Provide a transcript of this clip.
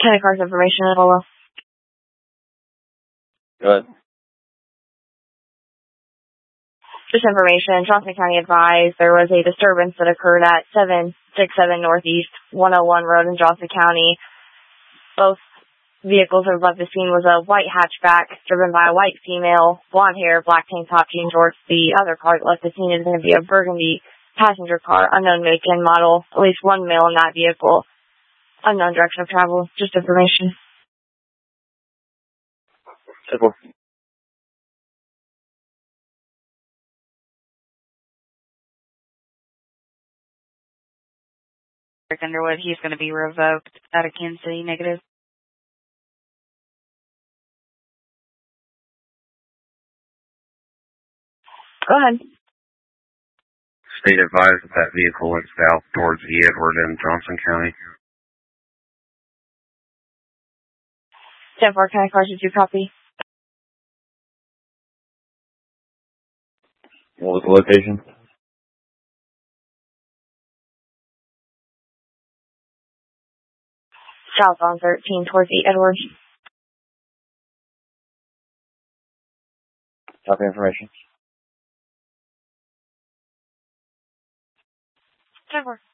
County Cars information as well. Go ahead. Just information, Johnson County advised there was a disturbance that occurred at 767 Northeast 101 Road in Johnson County. Both vehicles that left the scene was a white hatchback driven by a white female, blonde hair, black tank top, jean shorts. The other car that left the scene is going to be a burgundy passenger car, unknown make and model, at least one male in that vehicle, unknown direction of travel. Just information. Simple. Underwood, he's going to be revoked out of Kansas City, negative. Go ahead. State advised that vehicle went south towards E. Edward in Johnson County. 10-4, County Cars, did you copy? What was the location? South on 13 towards E. Edward. Copy information. 10-4.